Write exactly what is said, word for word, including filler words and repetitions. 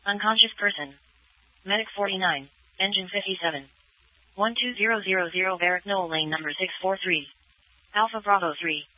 Unconscious person. Medic forty-nine. Engine fifty-seven. one two zero zero zero Barrack Knoll Lane number six four three. Alpha Bravo three.